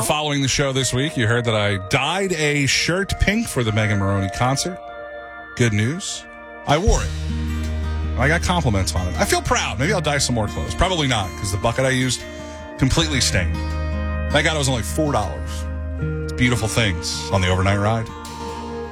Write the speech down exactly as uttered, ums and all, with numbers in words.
following the show this week, you heard that I dyed a shirt pink for the Megan Maroney concert. Good news. I wore it. I got compliments on it. I feel proud. Maybe I'll dye some more clothes. Probably not, because the bucket I used completely stained. Thank God it was only four dollars. It's beautiful things on the overnight ride.